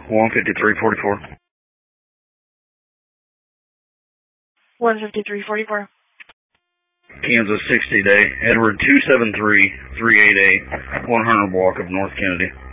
15344. 15344. Kansas 60 day, Edward 273388, 100 block of North Kennedy.